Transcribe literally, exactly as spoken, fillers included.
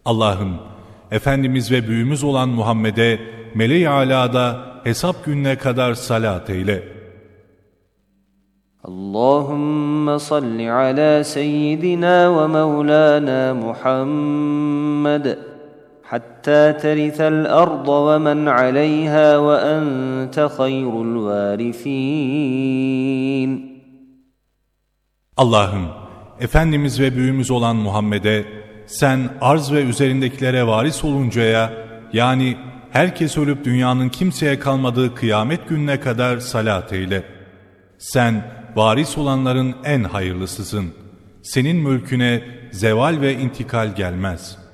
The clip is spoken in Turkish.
Allah'ım, Efendimiz ve büyüğümüz olan Muhammed'e meleği alâda hesap gününe kadar salat eyle. Allahümme salli ala seyyidina ve mevlana Muhammed hatta terithel arda ve men aleyha ve ente hayrul varithin. Allah'ım, Efendimiz ve büyüğümüz olan Muhammed'e sen arz ve üzerindekilere varis oluncaya, yani herkes ölüp dünyanın kimseye kalmadığı kıyamet gününe kadar salat eyle. Sen varis olanların en hayırlısısın. Senin mülküne zeval ve intikal gelmez.''